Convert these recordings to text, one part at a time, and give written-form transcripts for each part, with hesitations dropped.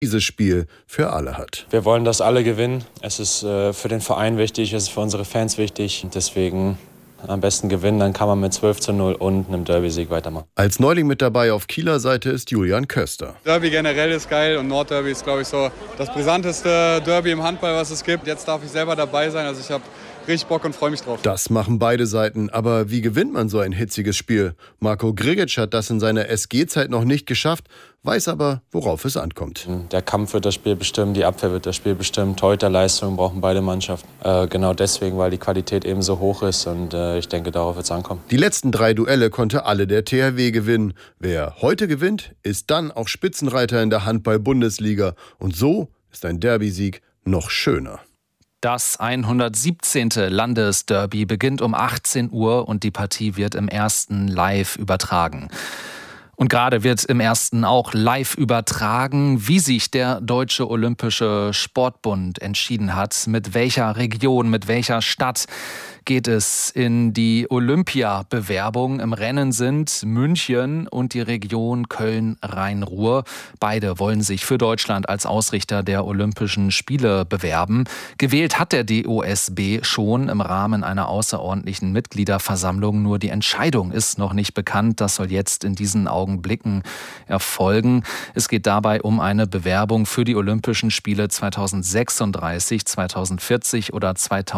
dieses Spiel für alle hat. Wir wollen, dass alle gewinnen. Es ist für den Verein wichtig, es ist für unsere Fans wichtig. Deswegen am besten gewinnen, dann kann man mit 12:0 und einem Derby-Sieg weitermachen. Als Neuling mit dabei auf Kieler Seite ist Julian Köster. Derby generell ist geil und Nordderby ist, glaube ich, so das brisanteste Derby im Handball, was es gibt. Jetzt darf ich selber dabei sein, also ich habe richtig Bock und freue mich drauf. Das machen beide Seiten, aber wie gewinnt man so ein hitziges Spiel? Marco Grigic hat das in seiner SG-Zeit noch nicht geschafft, weiß aber, worauf es ankommt. Der Kampf wird das Spiel bestimmen, die Abwehr wird das Spiel bestimmen, Torhüterleistung brauchen beide Mannschaften. Genau deswegen, weil die Qualität eben so hoch ist und ich denke, darauf wird es ankommen. Die letzten 3 Duelle konnte alle der THW gewinnen. Wer heute gewinnt, ist dann auch Spitzenreiter in der Handball-Bundesliga. Und so ist ein Derby-Sieg noch schöner. Das 117. Landesderby beginnt um 18 Uhr und die Partie wird im ersten live übertragen. Und gerade wird im ersten auch live übertragen, wie sich der Deutsche Olympische Sportbund entschieden hat, mit welcher Region, mit welcher Stadt geht es in die Olympia-Bewerbung. Im Rennen sind München und die Region Köln-Rhein-Ruhr. Beide wollen sich für Deutschland als Ausrichter der Olympischen Spiele bewerben. Gewählt hat der DOSB schon im Rahmen einer außerordentlichen Mitgliederversammlung. Nur die Entscheidung ist noch nicht bekannt. Das soll jetzt in diesen Augenblicken erfolgen. Es geht dabei um eine Bewerbung für die Olympischen Spiele 2036, 2040 oder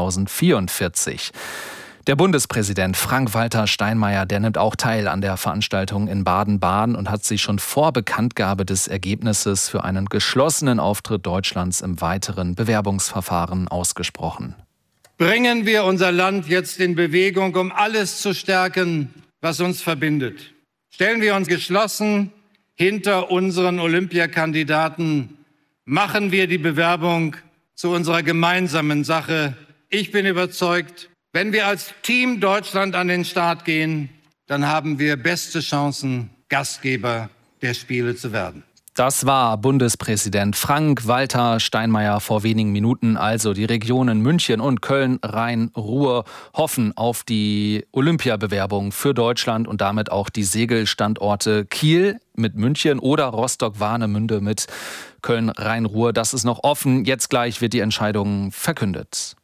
2044. Der Bundespräsident Frank-Walter Steinmeier, der nimmt auch teil an der Veranstaltung in Baden-Baden und hat sich schon vor Bekanntgabe des Ergebnisses für einen geschlossenen Auftritt Deutschlands im weiteren Bewerbungsverfahren ausgesprochen. Bringen wir unser Land jetzt in Bewegung, um alles zu stärken, was uns verbindet. Stellen wir uns geschlossen hinter unseren Olympiakandidaten. Machen wir die Bewerbung zu unserer gemeinsamen Sache. Ich bin überzeugt, wenn wir als Team Deutschland an den Start gehen, dann haben wir beste Chancen, Gastgeber der Spiele zu werden. Das war Bundespräsident Frank-Walter Steinmeier vor wenigen Minuten. Also die Regionen München und Köln-Rhein-Ruhr hoffen auf die Olympiabewerbung für Deutschland und damit auch die Segelstandorte Kiel mit München oder Rostock-Warnemünde mit Köln-Rhein-Ruhr. Das ist noch offen. Jetzt gleich wird die Entscheidung verkündet.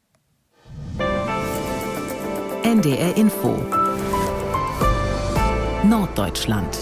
NDR Info Norddeutschland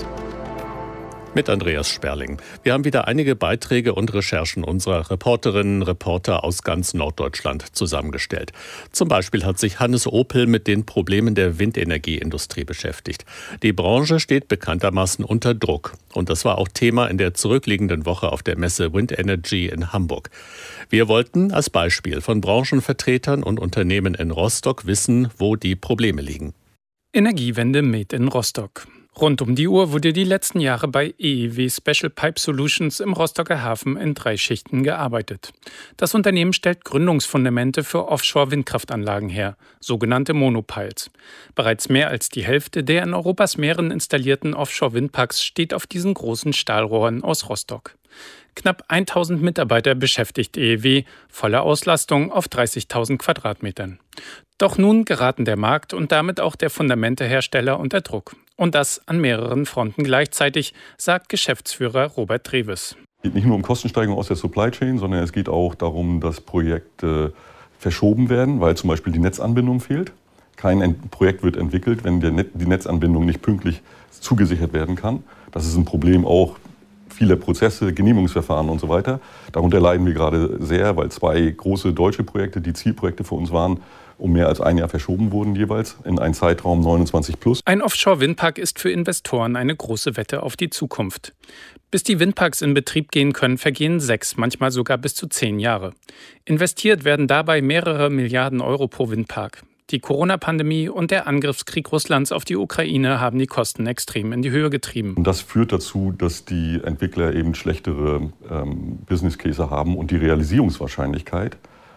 mit Andreas Sperling. Wir haben wieder einige Beiträge und Recherchen unserer Reporterinnen und Reporter aus ganz Norddeutschland zusammengestellt. Zum Beispiel hat sich Hannes Opel mit den Problemen der Windenergieindustrie beschäftigt. Die Branche steht bekanntermaßen unter Druck. Und das war auch Thema in der zurückliegenden Woche auf der Messe Wind Energy in Hamburg. Wir wollten als Beispiel von Branchenvertretern und Unternehmen in Rostock wissen, wo die Probleme liegen. Energiewende made in Rostock. Rund um die Uhr wurde die letzten Jahre bei EEW Special Pipe Solutions im Rostocker Hafen in 3 Schichten gearbeitet. Das Unternehmen stellt Gründungsfundamente für Offshore-Windkraftanlagen her, sogenannte Monopiles. Bereits mehr als die Hälfte der in Europas Meeren installierten Offshore-Windparks steht auf diesen großen Stahlrohren aus Rostock. Knapp 1000 Mitarbeiter beschäftigt EEW, volle Auslastung auf 30.000 Quadratmetern. Doch nun geraten der Markt und damit auch der Fundamentehersteller unter Druck. Und das an mehreren Fronten gleichzeitig, sagt Geschäftsführer Robert Treves. Es geht nicht nur um Kostensteigerung aus der Supply Chain, sondern es geht auch darum, dass Projekte verschoben werden, weil zum Beispiel die Netzanbindung fehlt. Kein Projekt wird entwickelt, wenn die Netzanbindung nicht pünktlich zugesichert werden kann. Das ist ein Problem auch vieler Prozesse, Genehmigungsverfahren und so weiter. Darunter leiden wir gerade sehr, weil 2 große deutsche Projekte, die Zielprojekte für uns waren, um mehr als ein Jahr verschoben wurden jeweils in einen Zeitraum 29+. Ein Offshore-Windpark ist für Investoren eine große Wette auf die Zukunft. Bis die Windparks in Betrieb gehen können, vergehen 6, manchmal sogar bis zu 10 Jahre. Investiert werden dabei mehrere Milliarden Euro pro Windpark. Die Corona-Pandemie und der Angriffskrieg Russlands auf die Ukraine haben die Kosten extrem in die Höhe getrieben. Und das führt dazu, dass die Entwickler eben schlechtere Business Case haben und die Realisierungswahrscheinlichkeit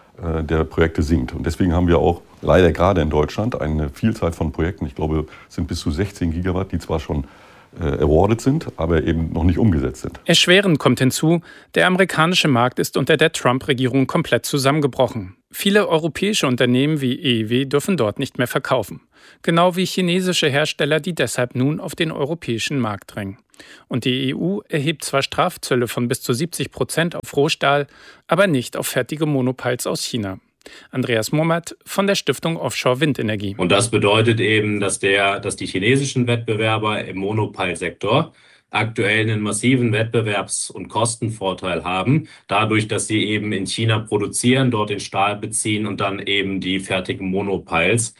der Projekte sinkt. Und deswegen haben wir auch leider gerade in Deutschland eine Vielzahl von Projekten, ich glaube, es sind bis zu 16 Gigawatt, die zwar schon awarded sind, aber eben noch nicht umgesetzt sind. Erschwerend kommt hinzu, der amerikanische Markt ist unter der Trump-Regierung komplett zusammengebrochen. Viele europäische Unternehmen wie EEW dürfen dort nicht mehr verkaufen. Genau wie chinesische Hersteller, die deshalb nun auf den europäischen Markt drängen. Und die EU erhebt zwar Strafzölle von bis zu 70% auf Rohstahl, aber nicht auf fertige Monopiles aus China. Andreas Mummert von der Stiftung Offshore Windenergie. Und das bedeutet eben, dass die chinesischen Wettbewerber im Monopile-Sektor aktuell einen massiven Wettbewerbs- und Kostenvorteil haben, dadurch, dass sie eben in China produzieren, dort den Stahl beziehen und dann eben die fertigen Monopiles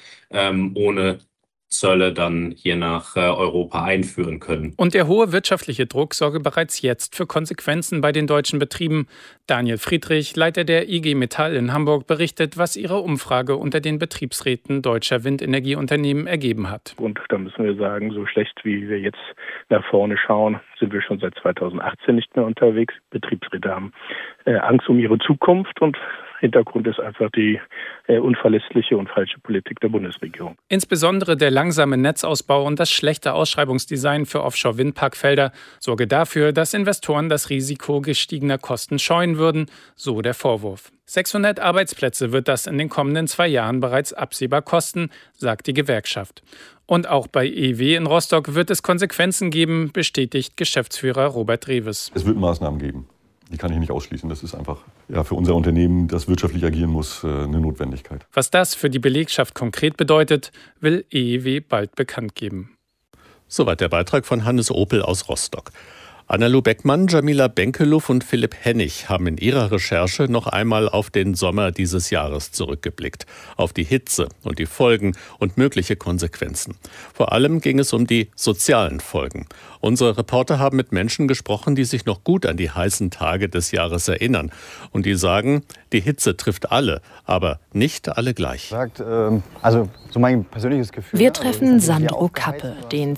ohne Zölle dann hier nach Europa einführen können. Und der hohe wirtschaftliche Druck sorge bereits jetzt für Konsequenzen bei den deutschen Betrieben. Daniel Friedrich, Leiter der IG Metall in Hamburg, berichtet, was ihre Umfrage unter den Betriebsräten deutscher Windenergieunternehmen ergeben hat. Und da müssen wir sagen, so schlecht wie wir jetzt nach vorne schauen, sind wir schon seit 2018 nicht mehr unterwegs. Betriebsräte haben Angst um ihre Zukunft und Hintergrund ist einfach die unverlässliche und falsche Politik der Bundesregierung. Insbesondere der langsame Netzausbau und das schlechte Ausschreibungsdesign für Offshore-Windparkfelder sorge dafür, dass Investoren das Risiko gestiegener Kosten scheuen würden, so der Vorwurf. 600 Arbeitsplätze wird das in den kommenden 2 Jahren bereits absehbar kosten, sagt die Gewerkschaft. Und auch bei EEW in Rostock wird es Konsequenzen geben, bestätigt Geschäftsführer Robert Reves. Es wird Maßnahmen geben. Die kann ich nicht ausschließen. Das ist einfach für unser Unternehmen, das wirtschaftlich agieren muss, eine Notwendigkeit. Was das für die Belegschaft konkret bedeutet, will EEW bald bekannt geben. Soweit der Beitrag von Hannes Opel aus Rostock. Anna-Lu Beckmann, Jamila Benkelow und Philipp Hennig haben in ihrer Recherche noch einmal auf den Sommer dieses Jahres zurückgeblickt. Auf die Hitze und die Folgen und mögliche Konsequenzen. Vor allem ging es um die sozialen Folgen. Unsere Reporter haben mit Menschen gesprochen, die sich noch gut an die heißen Tage des Jahres erinnern. Und die sagen, die Hitze trifft alle, aber nicht alle gleich. Also so mein persönliches Gefühl. Wir treffen Sandro Kappe, den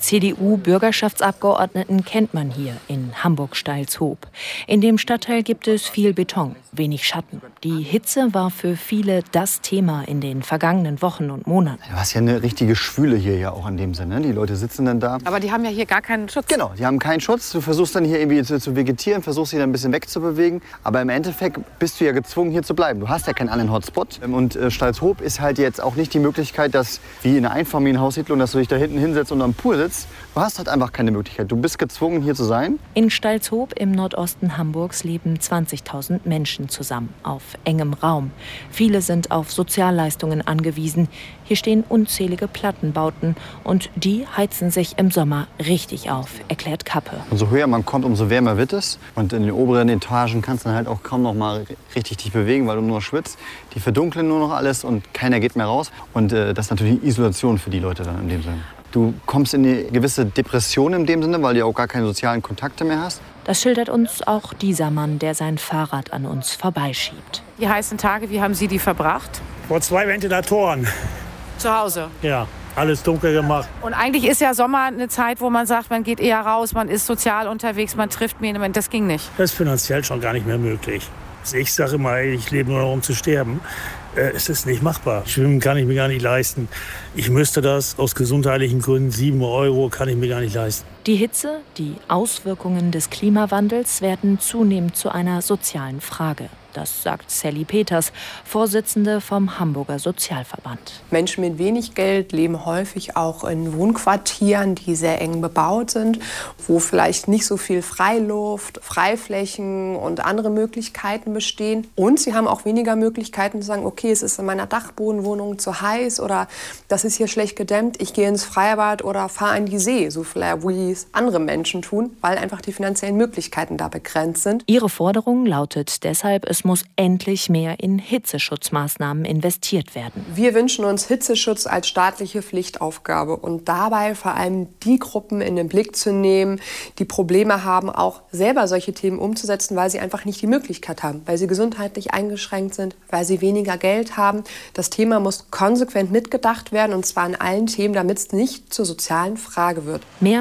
CDU-Bürgerschaftsabgeordneten kennt man hier in Hamburg-Steilshoop. In dem Stadtteil gibt es viel Beton, wenig Schatten. Die Hitze war für viele das Thema in den vergangenen Wochen und Monaten. Du hast ja eine richtige Schwüle hier ja auch in dem Sinne. Die Leute sitzen dann da. Aber die haben ja hier gar keinen Schutz. Genau, die haben keinen Schutz. Du versuchst dann hier irgendwie zu vegetieren, versuchst dich dann ein bisschen wegzubewegen. Aber im Endeffekt bist du ja gezwungen, hier zu bleiben. Du hast ja keinen anderen Hotspot. Und Steilshoop ist halt jetzt auch nicht die Möglichkeit, dass wie in einer Einfamilienhaussiedlung, dass du dich da hinten hinsetzt und am Pool sitzt. Du hast halt einfach keine Möglichkeit. Du bist gezwungen, hier zu sein. In Steilshoop im Nordosten Hamburgs leben 20.000 Menschen zusammen auf engem Raum. Viele sind auf Sozialleistungen angewiesen. Hier stehen unzählige Plattenbauten und die heizen sich im Sommer richtig auf, erklärt Kappe. Umso höher man kommt, umso wärmer wird es. Und in den oberen Etagen kannst du dann halt auch kaum noch mal richtig dich bewegen, weil du nur schwitzt. Die verdunkeln nur noch alles und keiner geht mehr raus. Und das ist natürlich Isolation für die Leute dann in dem Sinne. Du kommst in eine gewisse Depression in dem Sinne, weil du auch gar keine sozialen Kontakte mehr hast. Das schildert uns auch dieser Mann, der sein Fahrrad an uns vorbeischiebt. Die heißen Tage, wie haben Sie die verbracht? Vor 2 Ventilatoren. Zu Hause? Ja, alles dunkel gemacht. Und eigentlich ist ja Sommer eine Zeit, wo man sagt, man geht eher raus, man ist sozial unterwegs, man trifft jemanden. Das ging nicht. Das ist finanziell schon gar nicht mehr möglich. Ich sage immer, ich lebe nur noch, um zu sterben. Es ist nicht machbar. Schwimmen kann ich mir gar nicht leisten. Ich müsste das aus gesundheitlichen Gründen, 7 € kann ich mir gar nicht leisten. Die Hitze, die Auswirkungen des Klimawandels werden zunehmend zu einer sozialen Frage. Das sagt Sally Peters, Vorsitzende vom Hamburger Sozialverband. Menschen mit wenig Geld leben häufig auch in Wohnquartieren, die sehr eng bebaut sind, wo vielleicht nicht so viel Freiluft, Freiflächen und andere Möglichkeiten bestehen. Und sie haben auch weniger Möglichkeiten zu sagen, okay, es ist in meiner Dachbodenwohnung zu heiß oder das ist hier schlecht gedämmt, ich gehe ins Freibad oder fahre an die See, so vielleicht wie es andere Menschen tun, weil einfach die finanziellen Möglichkeiten da begrenzt sind. Ihre Forderung lautet deshalb, es muss endlich mehr in Hitzeschutzmaßnahmen investiert werden. Wir wünschen uns Hitzeschutz als staatliche Pflichtaufgabe und dabei vor allem die Gruppen in den Blick zu nehmen, die Probleme haben, auch selber solche Themen umzusetzen, weil sie einfach nicht die Möglichkeit haben, weil sie gesundheitlich eingeschränkt sind, weil sie weniger Geld haben. Das Thema muss konsequent mitgedacht werden und zwar in allen Themen, damit es nicht zur sozialen Frage wird. Mehr Maßnahmen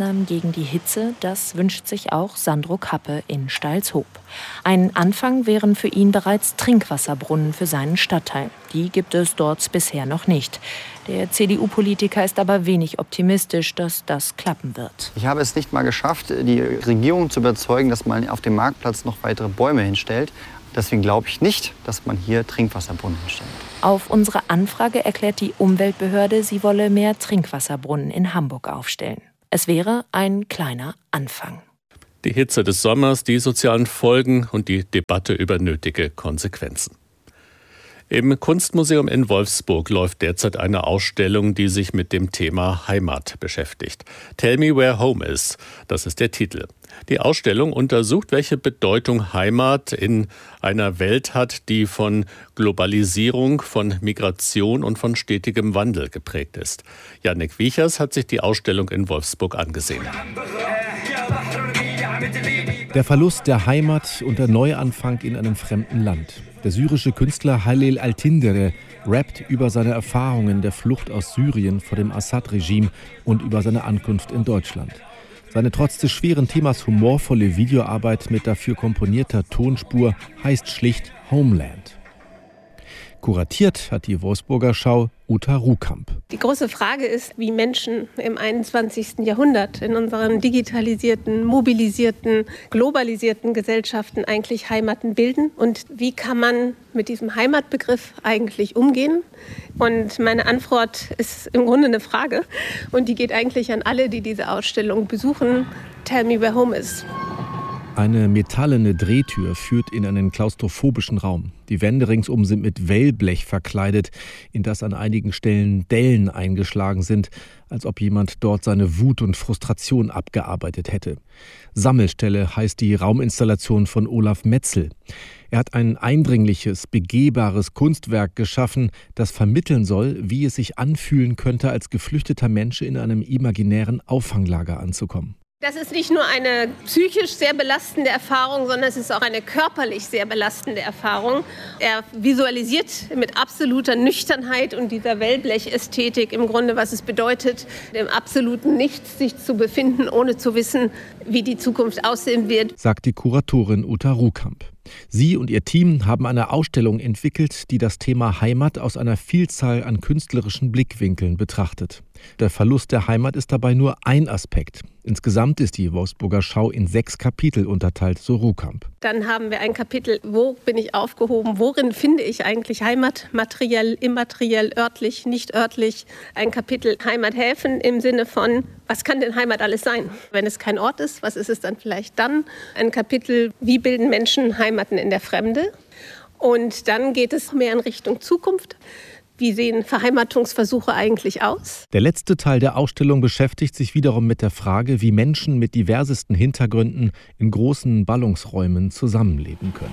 wirksam gegen die Hitze, das wünscht sich auch Sandro Kappe in Steilshoop. Ein Anfang wären für ihn bereits Trinkwasserbrunnen für seinen Stadtteil. Die gibt es dort bisher noch nicht. Der CDU-Politiker ist aber wenig optimistisch, dass das klappen wird. Ich habe es nicht mal geschafft, die Regierung zu überzeugen, dass man auf dem Marktplatz noch weitere Bäume hinstellt. Deswegen glaube ich nicht, dass man hier Trinkwasserbrunnen hinstellt. Auf unsere Anfrage erklärt die Umweltbehörde, sie wolle mehr Trinkwasserbrunnen in Hamburg aufstellen. Es wäre ein kleiner Anfang. Die Hitze des Sommers, die sozialen Folgen und die Debatte über nötige Konsequenzen. Im Kunstmuseum in Wolfsburg läuft derzeit eine Ausstellung, die sich mit dem Thema Heimat beschäftigt. Tell me where home is, das ist der Titel. Die Ausstellung untersucht, welche Bedeutung Heimat in einer Welt hat, die von Globalisierung, von Migration und von stetigem Wandel geprägt ist. Jannik Wiechers hat sich die Ausstellung in Wolfsburg angesehen. Der Verlust der Heimat und der Neuanfang in einem fremden Land. Der syrische Künstler Halil Altindere rappt über seine Erfahrungen der Flucht aus Syrien vor dem Assad-Regime und über seine Ankunft in Deutschland. Seine trotz des schweren Themas humorvolle Videoarbeit mit dafür komponierter Tonspur heißt schlicht Homeland. Kuratiert hat die Wolfsburger Schau Uta Ruhkamp. Die große Frage ist, wie Menschen im 21. Jahrhundert in unseren digitalisierten, mobilisierten, globalisierten Gesellschaften eigentlich Heimaten bilden und wie kann man mit diesem Heimatbegriff eigentlich umgehen. Und meine Antwort ist im Grunde eine Frage und die geht eigentlich an alle, die diese Ausstellung besuchen. Tell me where home is. Eine metallene Drehtür führt in einen klaustrophobischen Raum. Die Wände ringsum sind mit Wellblech verkleidet, in das an einigen Stellen Dellen eingeschlagen sind, als ob jemand dort seine Wut und Frustration abgearbeitet hätte. Sammelstelle heißt die Rauminstallation von Olaf Metzel. Er hat ein eindringliches, begehbares Kunstwerk geschaffen, das vermitteln soll, wie es sich anfühlen könnte, als geflüchteter Mensch in einem imaginären Auffanglager anzukommen. Das ist nicht nur eine psychisch sehr belastende Erfahrung, sondern es ist auch eine körperlich sehr belastende Erfahrung. Er visualisiert mit absoluter Nüchternheit und dieser Wellblechästhetik im Grunde, was es bedeutet, im absoluten Nichts sich zu befinden, ohne zu wissen, wie die Zukunft aussehen wird, sagt die Kuratorin Uta Ruhkamp. Sie und ihr Team haben eine Ausstellung entwickelt, die das Thema Heimat aus einer Vielzahl an künstlerischen Blickwinkeln betrachtet. Der Verlust der Heimat ist dabei nur ein Aspekt. Insgesamt ist die Wolfsburger Schau in 6 Kapitel unterteilt, so Ruhkamp. Dann haben wir ein Kapitel, wo bin ich aufgehoben, worin finde ich eigentlich Heimat, materiell, immateriell, örtlich, nicht örtlich. Ein Kapitel Heimathäfen im Sinne von, was kann denn Heimat alles sein? Wenn es kein Ort ist, was ist es dann vielleicht dann? Ein Kapitel, wie bilden Menschen Heimaten in der Fremde? Und dann geht es mehr in Richtung Zukunft. Wie sehen Verheimatungsversuche eigentlich aus? Der letzte Teil der Ausstellung beschäftigt sich wiederum mit der Frage, wie Menschen mit diversesten Hintergründen in großen Ballungsräumen zusammenleben können.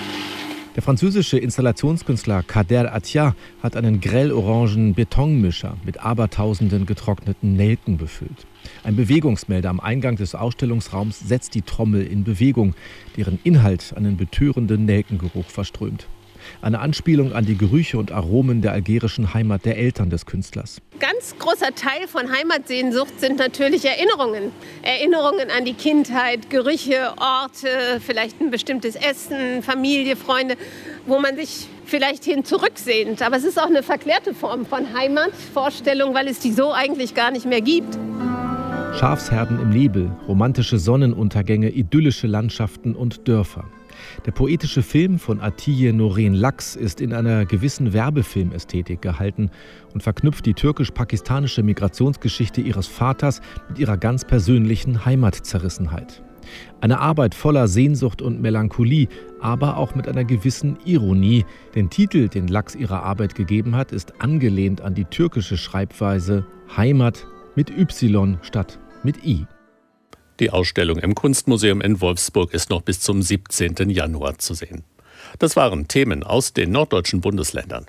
Der französische Installationskünstler Kader Attia hat einen grell-orangen Betonmischer mit abertausenden getrockneten Nelken befüllt. Ein Bewegungsmelder am Eingang des Ausstellungsraums setzt die Trommel in Bewegung, deren Inhalt einen betörenden Nelkengeruch verströmt. Eine Anspielung an die Gerüche und Aromen der algerischen Heimat der Eltern des Künstlers. Ganz großer Teil von Heimatsehnsucht sind natürlich Erinnerungen. Erinnerungen an die Kindheit, Gerüche, Orte, vielleicht ein bestimmtes Essen, Familie, Freunde, wo man sich vielleicht hin zurücksehnt. Aber es ist auch eine verklärte Form von Heimatvorstellung, weil es die so eigentlich gar nicht mehr gibt. Schafsherden im Nebel, romantische Sonnenuntergänge, idyllische Landschaften und Dörfer. Der poetische Film von Atiye Noren Laks ist in einer gewissen Werbefilmästhetik gehalten und verknüpft die türkisch-pakistanische Migrationsgeschichte ihres Vaters mit ihrer ganz persönlichen Heimatzerrissenheit. Eine Arbeit voller Sehnsucht und Melancholie, aber auch mit einer gewissen Ironie. Den Titel, den Laks ihrer Arbeit gegeben hat, ist angelehnt an die türkische Schreibweise Heimat mit Y statt mit I. Die Ausstellung im Kunstmuseum in Wolfsburg ist noch bis zum 17. Januar zu sehen. Das waren Themen aus den norddeutschen Bundesländern.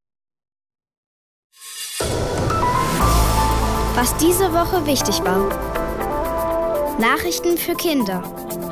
Was diese Woche wichtig war. Nachrichten für Kinder.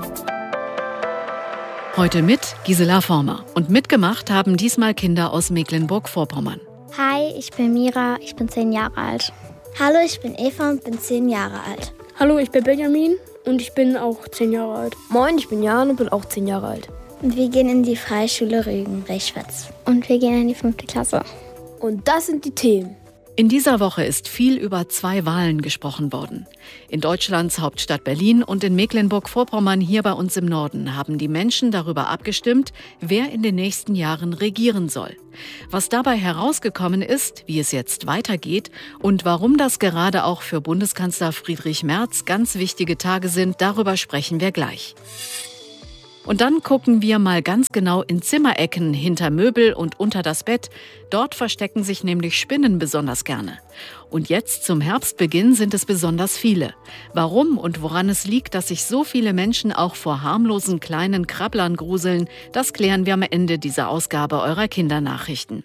Heute mit Gisela Former. Und mitgemacht haben diesmal Kinder aus Mecklenburg-Vorpommern. Hi, ich bin Mira, ich bin 10 Jahre alt. Hallo, ich bin Eva und bin 10 Jahre alt. Hallo, ich bin Benjamin und ich bin auch 10 Jahre alt. Moin, ich bin Jan und bin auch 10 Jahre alt. Und wir gehen in die Freischule Rügen-Rechschwitz. Und wir gehen in die 5. Klasse. Und das sind die Themen. In dieser Woche ist viel über 2 Wahlen gesprochen worden. In Deutschlands Hauptstadt Berlin und in Mecklenburg-Vorpommern hier bei uns im Norden haben die Menschen darüber abgestimmt, wer in den nächsten Jahren regieren soll. Was dabei herausgekommen ist, wie es jetzt weitergeht und warum das gerade auch für Bundeskanzler Friedrich Merz ganz wichtige Tage sind, darüber sprechen wir gleich. Und dann gucken wir mal ganz genau in Zimmerecken, hinter Möbel und unter das Bett. Dort verstecken sich nämlich Spinnen besonders gerne. Und jetzt zum Herbstbeginn sind es besonders viele. Warum und woran es liegt, dass sich so viele Menschen auch vor harmlosen kleinen Krabblern gruseln, das klären wir am Ende dieser Ausgabe eurer Kindernachrichten.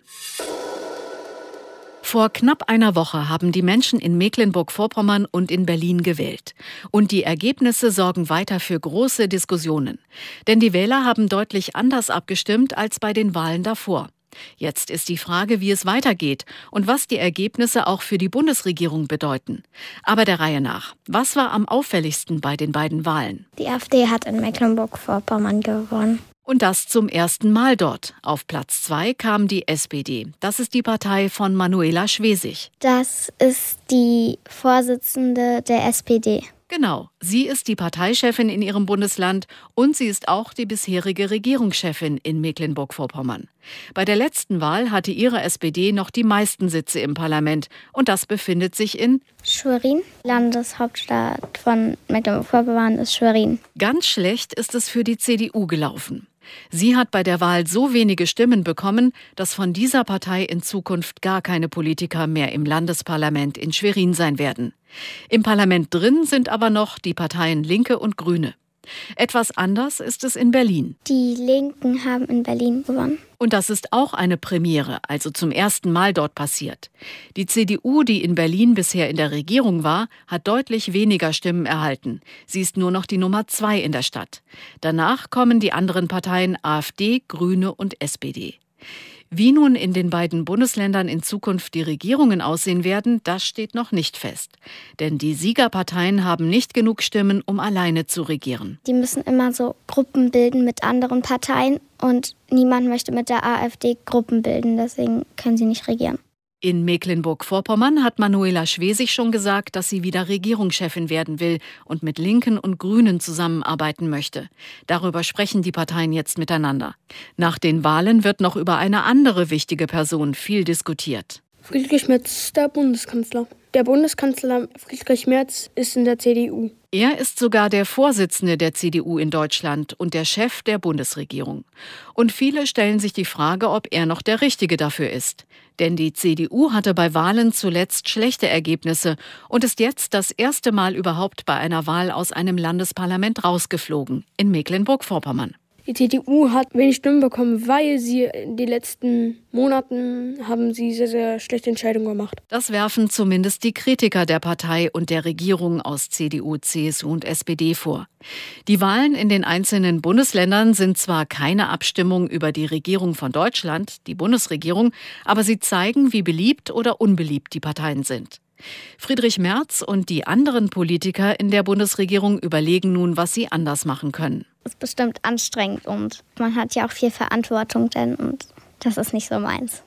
Vor knapp einer Woche haben die Menschen in Mecklenburg-Vorpommern und in Berlin gewählt. Und die Ergebnisse sorgen weiter für große Diskussionen. Denn die Wähler haben deutlich anders abgestimmt als bei den Wahlen davor. Jetzt ist die Frage, wie es weitergeht und was die Ergebnisse auch für die Bundesregierung bedeuten. Aber der Reihe nach. Was war am auffälligsten bei den beiden Wahlen? Die AfD hat in Mecklenburg-Vorpommern gewonnen. Und das zum ersten Mal dort. Auf Platz 2 kam die SPD. Das ist die Partei von Manuela Schwesig. Das ist die Vorsitzende der SPD. Genau, sie ist die Parteichefin in ihrem Bundesland und sie ist auch die bisherige Regierungschefin in Mecklenburg-Vorpommern. Bei der letzten Wahl hatte ihre SPD noch die meisten Sitze im Parlament und das befindet sich in Schwerin. Landeshauptstadt von Mecklenburg-Vorpommern ist Schwerin. Ganz schlecht ist es für die CDU gelaufen. Sie hat bei der Wahl so wenige Stimmen bekommen, dass von dieser Partei in Zukunft gar keine Politiker mehr im Landesparlament in Schwerin sein werden. Im Parlament drin sind aber noch die Parteien Linke und Grüne. Etwas anders ist es in Berlin. Die Linken haben in Berlin gewonnen. Und das ist auch eine Premiere, also zum ersten Mal dort passiert. Die CDU, die in Berlin bisher in der Regierung war, hat deutlich weniger Stimmen erhalten. Sie ist nur noch die Nummer 2 in der Stadt. Danach kommen die anderen Parteien AfD, Grüne und SPD. Wie nun in den beiden Bundesländern in Zukunft die Regierungen aussehen werden, das steht noch nicht fest. Denn die Siegerparteien haben nicht genug Stimmen, um alleine zu regieren. Die müssen immer so Gruppen bilden mit anderen Parteien und niemand möchte mit der AfD Gruppen bilden, deswegen können sie nicht regieren. In Mecklenburg-Vorpommern hat Manuela Schwesig schon gesagt, dass sie wieder Regierungschefin werden will und mit Linken und Grünen zusammenarbeiten möchte. Darüber sprechen die Parteien jetzt miteinander. Nach den Wahlen wird noch über eine andere wichtige Person viel diskutiert. Friedrich Merz, der Bundeskanzler. Der Bundeskanzler Friedrich Merz ist in der CDU. Er ist sogar der Vorsitzende der CDU in Deutschland und der Chef der Bundesregierung. Und viele stellen sich die Frage, ob er noch der Richtige dafür ist. Denn die CDU hatte bei Wahlen zuletzt schlechte Ergebnisse und ist jetzt das erste Mal überhaupt bei einer Wahl aus einem Landesparlament rausgeflogen, in Mecklenburg-Vorpommern. Die CDU hat wenig Stimmen bekommen, weil sie in den letzten Monaten haben sie sehr, sehr schlechte Entscheidungen gemacht. Das werfen zumindest die Kritiker der Partei und der Regierung aus CDU, CSU und SPD vor. Die Wahlen in den einzelnen Bundesländern sind zwar keine Abstimmung über die Regierung von Deutschland, die Bundesregierung, aber sie zeigen, wie beliebt oder unbeliebt die Parteien sind. Friedrich Merz und die anderen Politiker in der Bundesregierung überlegen nun, was sie anders machen können. Das ist bestimmt anstrengend und man hat ja auch viel Verantwortung denn und das ist nicht so meins.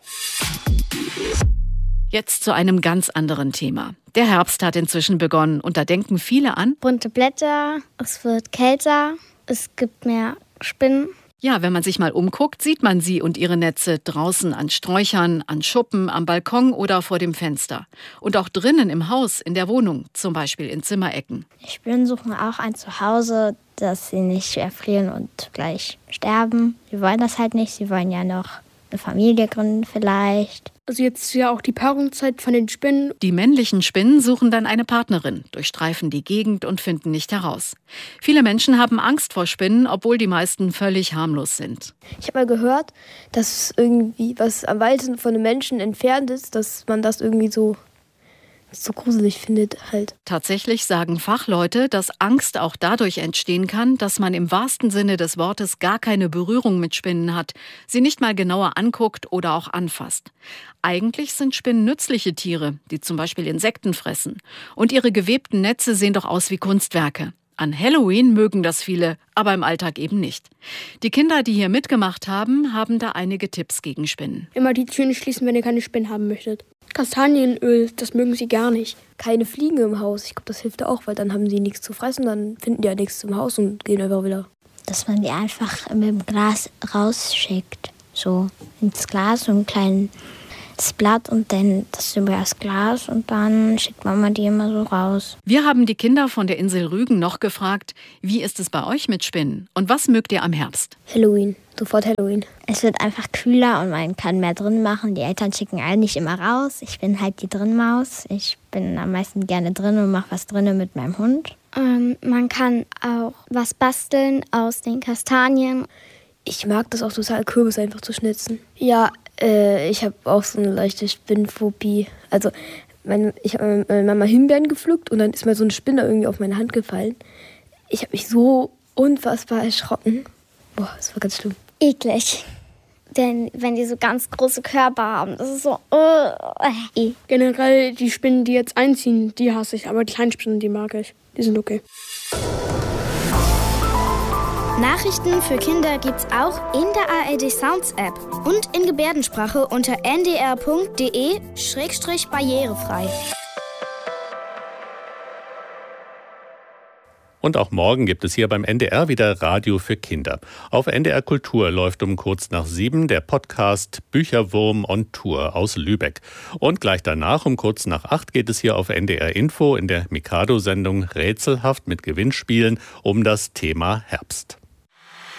Jetzt zu einem ganz anderen Thema. Der Herbst hat inzwischen begonnen und da denken viele an bunte Blätter, es wird kälter, es gibt mehr Spinnen. Ja, wenn man sich mal umguckt, sieht man sie und ihre Netze draußen an Sträuchern, an Schuppen, am Balkon oder vor dem Fenster. Und auch drinnen im Haus, in der Wohnung, zum Beispiel in Zimmerecken. Die Spinnen suchen auch ein Zuhause, dass sie nicht erfrieren und gleich sterben. Sie wollen das halt nicht, sie wollen ja noch eine Familie gründen vielleicht. Also jetzt ist ja auch die Paarungszeit von den Spinnen. Die männlichen Spinnen suchen dann eine Partnerin, durchstreifen die Gegend und finden nicht heraus. Viele Menschen haben Angst vor Spinnen, obwohl die meisten völlig harmlos sind. Ich habe mal gehört, dass irgendwie was am weitesten von den Menschen entfernt ist, dass man das irgendwie so so gruselig findet halt. Tatsächlich sagen Fachleute, dass Angst auch dadurch entstehen kann, dass man im wahrsten Sinne des Wortes gar keine Berührung mit Spinnen hat, sie nicht mal genauer anguckt oder auch anfasst. Eigentlich sind Spinnen nützliche Tiere, die zum Beispiel Insekten fressen. Und ihre gewebten Netze sehen doch aus wie Kunstwerke. An Halloween mögen das viele, aber im Alltag eben nicht. Die Kinder, die hier mitgemacht haben, haben da einige Tipps gegen Spinnen. Immer die Türen schließen, wenn ihr keine Spinnen haben möchtet. Kastanienöl, das mögen sie gar nicht. Keine Fliegen im Haus. Ich glaube, das hilft auch, weil dann haben sie nichts zu fressen, dann finden die ja nichts im Haus und gehen einfach wieder. Dass man die einfach mit dem Glas rausschickt. So ins Glas, so einen kleinen Blatt und dann das über das Glas und dann schickt Mama die immer so raus. Wir haben die Kinder von der Insel Rügen noch gefragt, wie ist es bei euch mit Spinnen und was mögt ihr am Herbst? Halloween, sofort Halloween. Es wird einfach kühler und man kann mehr drin machen. Die Eltern schicken einen nicht immer raus. Ich bin halt die Drinmaus. Ich bin am meisten gerne drin und mache was drinnen mit meinem Hund. Man kann auch was basteln aus den Kastanien. Ich mag das auch total, Kürbis einfach zu schnitzen. Ja, ich habe auch so eine leichte Spinnenphobie. Also ich habe mit meiner Mama Himbeeren gepflückt und dann ist mir so eine Spinne irgendwie auf meine Hand gefallen. Ich habe mich so unfassbar erschrocken. Boah, das war ganz schlimm. Eklig. Denn wenn die so ganz große Körper haben, das ist so... Generell die Spinnen, die jetzt einziehen, die hasse ich. Aber die kleinen Spinnen, die mag ich. Die sind okay. Nachrichten für Kinder gibt's auch in der ARD Sounds App und in Gebärdensprache unter ndr.de/barrierefrei. Und auch morgen gibt es hier beim NDR wieder Radio für Kinder. Auf NDR Kultur läuft um kurz nach 7 der Podcast Bücherwurm on Tour aus Lübeck. Und gleich danach um kurz nach 8 geht es hier auf NDR Info in der Mikado-Sendung Rätselhaft mit Gewinnspielen um das Thema Herbst.